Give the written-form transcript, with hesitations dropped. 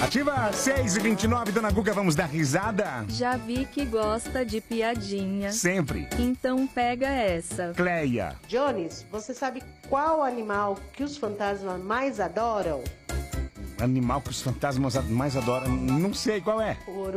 Ativa 6h29, Dona Guga, vamos dar risada? Já vi que gosta de piadinha. Sempre. Então pega essa. Cleia. Jones, você sabe qual animal que os fantasmas mais adoram? Animal que os fantasmas mais adoram. Não sei qual é. O